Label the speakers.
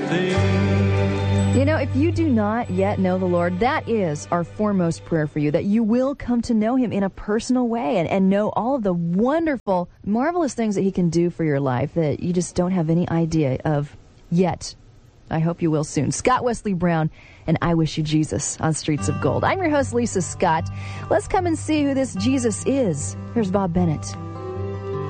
Speaker 1: You know, if you do not yet know the Lord, that is our foremost prayer for you, that you will come to know him in a personal way and know all of the wonderful, marvelous things that he can do for your life that you just don't have any idea of yet. I hope you will soon. Scott Wesley Brown and I Wish You Jesus on Streets of Gold. I'm your host, Lisa Scott. Let's come and see who this Jesus is. Here's Bob Bennett.